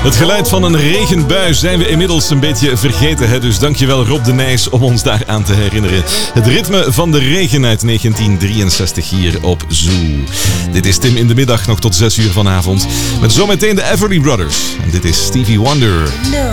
Het geluid van een regenbui zijn we inmiddels een beetje vergeten. Hè? Dus dankjewel Rob de Nijs om ons daaraan te herinneren. Het ritme van de regen uit 1963 hier op Zoo. Dit is Tim in de middag nog tot 6 uur vanavond. Met zometeen de Everly Brothers. En dit is Stevie Wonder. No.